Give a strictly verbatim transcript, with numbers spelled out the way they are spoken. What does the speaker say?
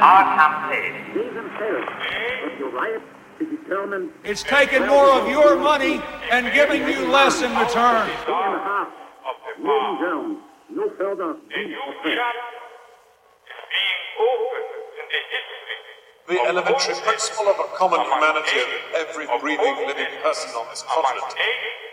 our campaign. It's taken more of your money and giving you less in return. No further. The elementary principle of a common humanity of every breathing living person on this continent